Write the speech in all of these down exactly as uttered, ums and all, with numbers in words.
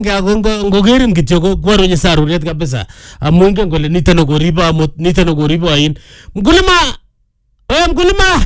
ngogerin kityo ko kwaronye saruriet kabisa. Amu ingen kole nito no koribo amut, nito no koribo ain. Mkulima. Eh mkulima.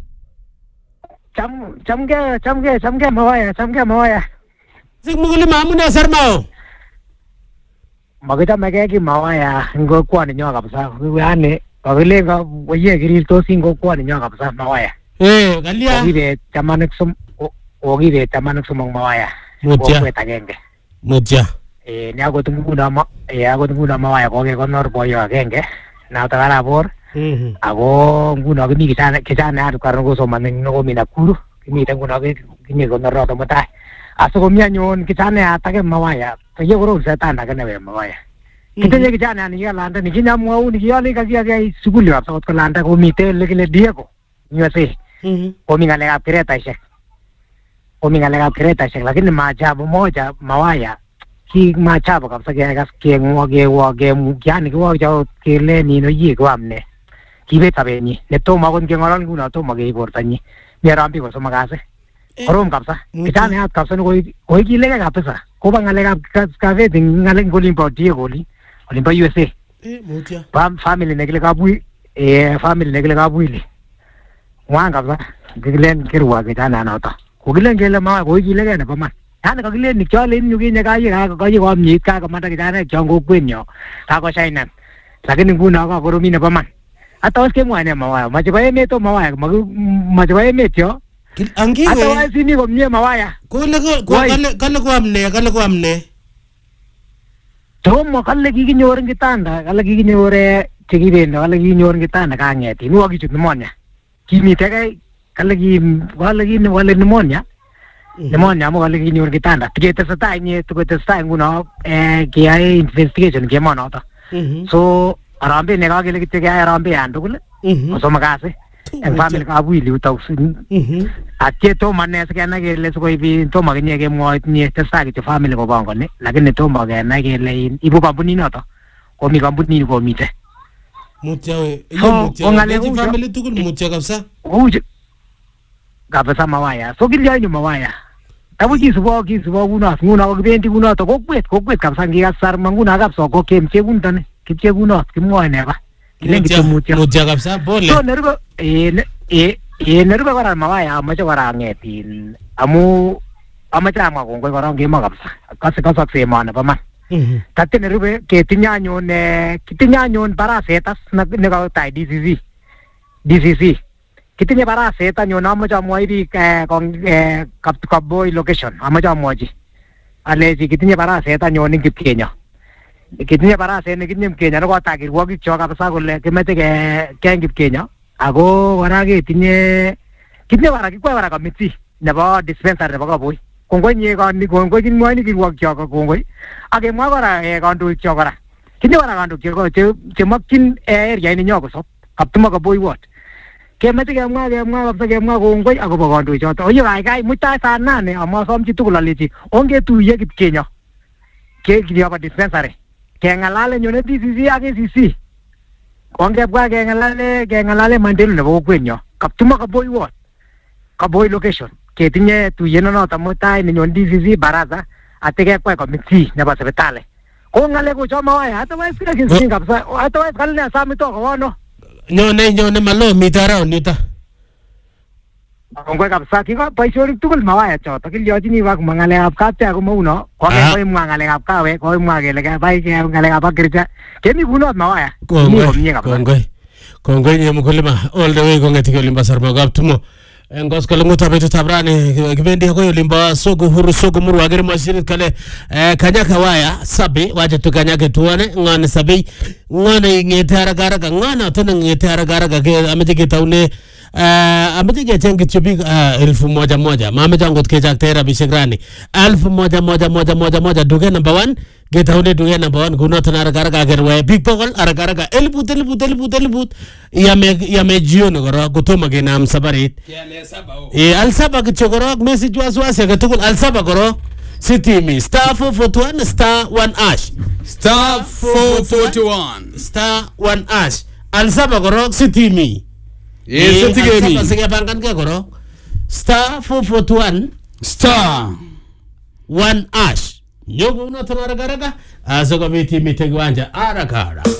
Cham chamge chamge chamge mawaya chamge mawaya. Sik mkulima amune sarmao. Makita mageki mawaya ngo kwani nyo kabisa. Yani kagilenga waye giriltosi ngo kwani nyo kabisa mawaya. Eh galia. Ogibe chamanik sum ogibe chamanik sumong mawaya. Mutya. Agenge. Mutya. Eh ni agot nguna ma eh agot nguna mawaya ko ke konor boyo agenge. Na tagara bor. Mhm. Ako nguna kimi kitana kitana adu karon ko somanen no mina kuru. Kimi ta nguna ke kimi konor ro matai. Aso ko mianyon kitana atage mawaya. Tayo ko sa tanda kana we mawaya. Kita je kitana ni ya landa ni kinya mo ni ya ni ka ya sukuli wa ko landa ko mite lekile dia ko. Ni wase. Mhm. Ko mi ngale ka pireta ishe. Ko mi ngale ka pireta ishe lakini maajabu moja mawaya. Ki maajabu kabisa ke ke ngoge woge yani ko ja ke le ni no yi ko amne. Ki beta be ni ne to ma kon ke ngoran guna to ma ge portani. Ni rambi ko so magase. Korom kapsa. Kitana hat kapsa ko ko ki lega kapsa. Ko ba ngalega ka ve ding ngalen ko limpo die ko li. Olimpo U S A. Eh mutya. Pam family ne gele ka bui eh family ne gele ka bui li. Wan kapsa. Gilen kirwa kitana na ta. Ko gilen gele ma ko ki lega na pa man. Yana ka gilen ni chole ni gi ne ka yi ka ka yi ko mi ka ka mata kitana jongo kwenyo. Ka ko shainan. Lakini nguna ka ko mi na pa man. Atos ke mwana mawaya. Majibaye meto mawaya. Majibaye metyo. Angi we. Atawa sini ko mye mawaya. Kole ko kale kale ko amne, kale ko amne. Tomo kale giginyor ngitanda, kale giginyore chigibendo, kale giginyor ngitanda kangeti. Nuwa gichut pneumonia. Kimite kai kale gi kale gi wale pneumonia. Pneumonia mo kale giginyor ngitanda. Tiketestai nye tuketestai nguno eh kiyae investigation kemono to. So arambe ne kagele kityo kiyae arambe andugul. Osoma kasi. En family ka wili utausin. Mhm. Atye to manne skena kele siko ibi to maginye ke mwoit nye testa ki family ko bangone lakini to magena kele ibu kampuni noto. Ko mi kampuni ko mite. Mutya we. Yo mutya. Leji family tukul mutya kabisa. Uje. Kabisa mawaya. So kilya nyo mawaya. Tabu kisubo kisubo kuna nguna ko bendi kuna to kokwet kokwet kabisa ngikasar manguna kapso ko kemche kuntane. Kipche kuna kimwoe neba. Mutya mutya kabisa pole. So neruko eh eh eh neruko kora mawaya amache kora ngetin amu amache amwa kongoi kora ngemo kabisa kase kasak semane pa man. Mhm. Tate nerube ketinya nyon eh kitinya nyon parasetas ne ka tai D C C. D C C. Kitinya paraseta nyon amache amwa ibi eh kong eh Kapboy location amache amwaji. Aleji kitinya paraseta nyon ing Kipkenya. Kitinya paraset ne kinyem Kenya ko takir wogi cho kabisa kole kemete ke kengip Kenya ako kora ketinye kitinye kora kikwa kora committee nebo dispensary nebo Kapboy kongoi nye kan kongoi kinmoi ni kirwok cho kongoi akemwa kora kandoik cho kora kitinye kora kandoik che chemakyin area ini nyo kosop kaptuma Kapboy ward kemete kemwa kemwa kabisa kemwa kongoi akobo kandoik choto oye kaikai mutai saa nane amasomchi tugul alechi ongetuiye Kipkenya ke kiryobo dispensary kengalale nyone D C C ak A C C kongebwa kengalale kengalale mandelu nebo kokwenyo kaptuma Kapboy ward Kapboy location ketinye tuyeno noto mutai ni nyon D C C baraza atike kwa committee nebo sipitali ko ngale ko choma waya hata wais kila kinsin kabisa hata wais kalne asami to ko no nyone nyone malo mitara nita kongoi kabisa kiko boisionik tugul mawaya choto kilyochini wak mangale ab kapte ako mauno ko ke koy mangale ab kawe koy mwagele ke bai ke ngale ab kirja kemi kunot mawaya kongoi kongoi kongoi ni mkulima all the way kongeti kolimba sarma kaptumo ngos kala nguta betu tabrani kibendi ko yolimba sogo huru sogo muru agere mashirit kale kanyaka waya sabi waje tukanyake tuone ngane sabi ngane ngetara garaga ngana tena ngetara garaga ke ameje kitaune Uh, amete ke chengi chubi uh, elfu moja moja mame jangot ke jak tera bishigrani elfu moja moja moja moja moja duge number one geta hune duge number one guno tana araga gerwe big pokol araga elbu elbu elbu elbu yame yame jion goro gutoma ge nam sabarit ya saba o e al saba ke chogoro message waswase ke tukul al saba goro sitimi star four four one star one ash star four four one star one ash al saba goro sitimi Yes, it's a game. Sige pangkan ke goro star four four one star one ash nyogo unato haraka haraka asikobit imite kiwanja haraka haraka.